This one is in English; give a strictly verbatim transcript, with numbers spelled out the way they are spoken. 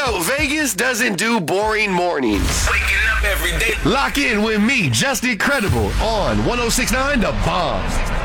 Yo, Vegas doesn't do boring mornings. Waking up every day. Lock in with me, Just Incredible, on one oh six point nine The Bomb.